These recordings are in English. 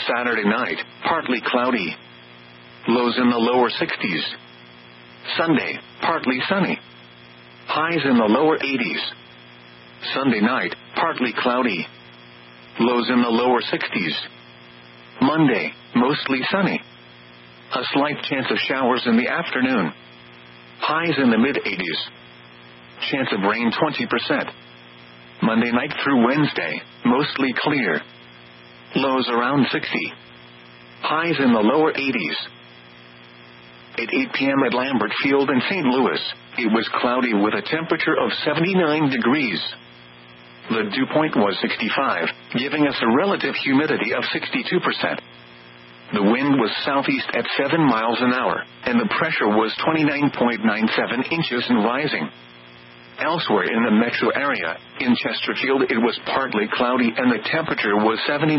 Saturday night, partly cloudy. Lows in the lower 60s. Sunday, partly sunny. Highs in the lower 80s. Sunday night, partly cloudy. Lows in the lower 60s. Monday, mostly sunny. A slight chance of showers in the afternoon. Highs in the mid-80s. Chance of rain 20%. Monday night through Wednesday, mostly clear. Lows around 60. Highs in the lower 80s. At 8 p.m. at Lambert Field in St. Louis, it was cloudy with a temperature of 79 degrees. The dew point was 65, giving us a relative humidity of 62%. The wind was southeast at 7 miles an hour, and the pressure was 29.97 inches and rising. Elsewhere in the metro area, in Chesterfield it was partly cloudy and the temperature was 79.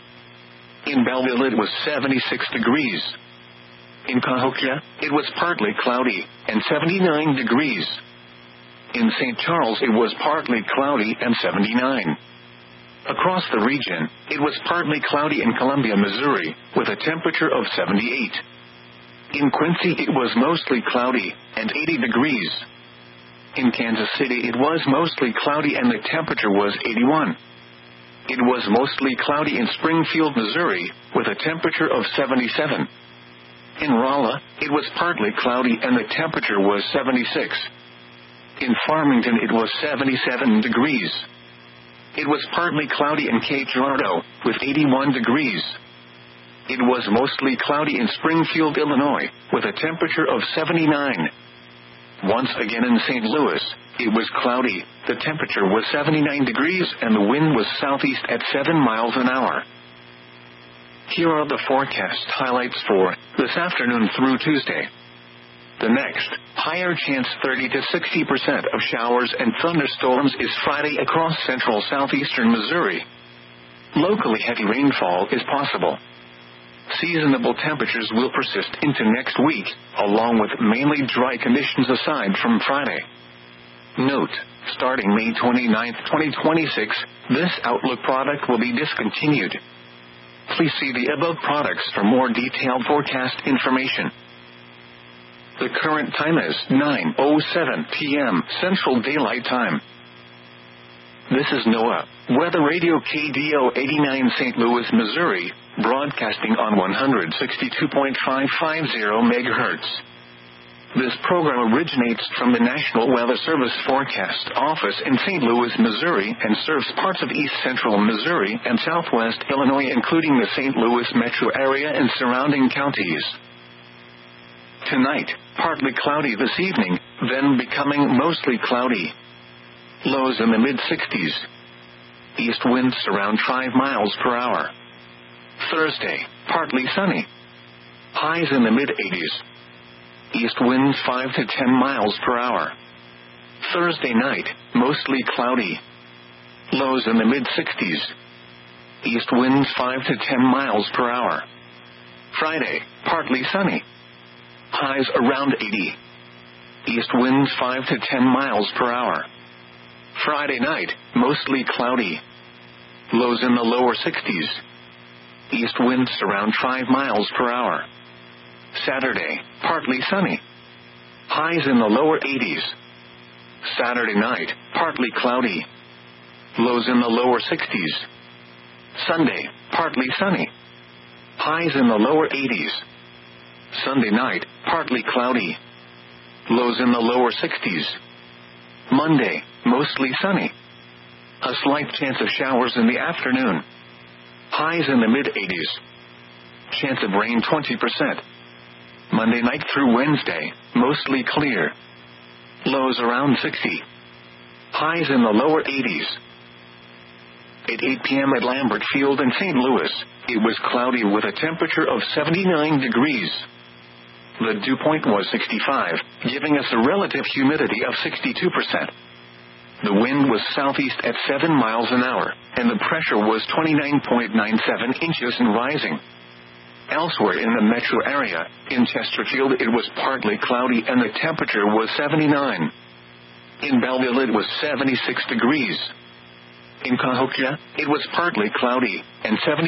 In Belleville it was 76 degrees. In Cahokia, it was partly cloudy and 79 degrees. In St. Charles it was partly cloudy and 79. Across the region, it was partly cloudy in Columbia, Missouri, with a temperature of 78. In Quincy it was mostly cloudy and 80 degrees. In Kansas City it was mostly cloudy and the temperature was 81. It was mostly cloudy in Springfield, Missouri, with a temperature of 77. In Rolla, it was partly cloudy and the temperature was 76. In Farmington it was 77 degrees. It was partly cloudy in Cape Girardeau, with 81 degrees. It was mostly cloudy in Springfield, Illinois, with a temperature of 79. Once again in St. Louis, it was cloudy, the temperature was 79 degrees and the wind was southeast at 7 miles an hour. Here are the forecast highlights for this afternoon through Tuesday. The next, higher chance 30 to 60% of showers and thunderstorms is Friday across central southeastern Missouri. Locally heavy rainfall is possible. Seasonable temperatures will persist into next week, along with mainly dry conditions aside from Friday. Note, starting May 29, 2026, this Outlook product will be discontinued. Please see the above products for more detailed forecast information. The current time is 9:07 p.m. Central Daylight Time. This is NOAA, Weather Radio KDO 89 St. Louis, Missouri, broadcasting on 162.550 MHz. This program originates from the National Weather Service Forecast Office in St. Louis, Missouri, and serves parts of east central Missouri and southwest Illinois, including the St. Louis metro area and surrounding counties. Tonight, partly cloudy this evening, then becoming mostly cloudy. Lows in the mid-60s. East winds around 5 miles per hour. Thursday, partly sunny. Highs in the mid-80s. East winds 5 to 10 miles per hour. Thursday night, mostly cloudy. Lows in the mid-60s. East winds 5 to 10 miles per hour. Friday, partly sunny. Highs around 80. East winds 5 to 10 miles per hour. Friday night, mostly cloudy. Lows in the lower 60s. East winds around 5 miles per hour. Saturday, partly sunny. Highs in the lower 80s. Saturday night, partly cloudy. Lows in the lower 60s. Sunday, partly sunny. Highs in the lower 80s. Sunday night, partly cloudy. Lows in the lower 60s. Monday, mostly sunny. A slight chance of showers in the afternoon. Highs in the mid-80s. Chance of rain 20%. Monday night through Wednesday, mostly clear. Lows around 60. Highs in the lower 80s. At 8 p.m. at Lambert Field in St. Louis, it was cloudy with a temperature of 79 degrees. The dew point was 65, giving us a relative humidity of 62%. The wind was southeast at 7 miles an hour, and the pressure was 29.97 inches and rising. Elsewhere in the metro area, in Chesterfield it was partly cloudy and the temperature was 79. In Belleville it was 76 degrees. In Cahokia, it was partly cloudy and 70